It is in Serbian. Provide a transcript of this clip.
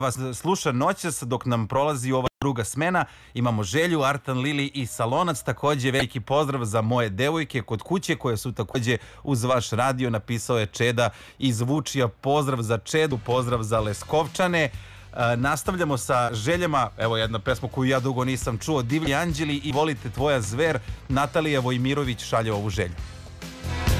vas sluša noćas dok nam prolazi ova druga smena. Imamo Želju, Artan, Lili i Salonac. Takođe veliki pozdrav za moje devojke kod kuće koje su takođe uz vaš radio. Napisao je Čeda iz Vučija. Pozdrav za Čedu, pozdrav za Leskovčane. Nastavljamo sa željama. Evo jedna pesma koju ja dugo nisam čuo. Divlji anđeli i Volite tvoja zver. Natalija Vojmirović šalje ovu želju.